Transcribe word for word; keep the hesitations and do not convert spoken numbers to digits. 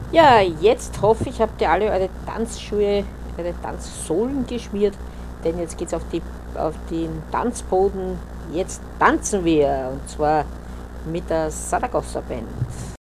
Ja, jetzt hoffe ich, habt ihr alle eure Tanzschuhe, eure Tanzsohlen geschmiert, denn jetzt geht's auf die, auf den Tanzboden. Jetzt tanzen wir und zwar mit der Saragossa Band.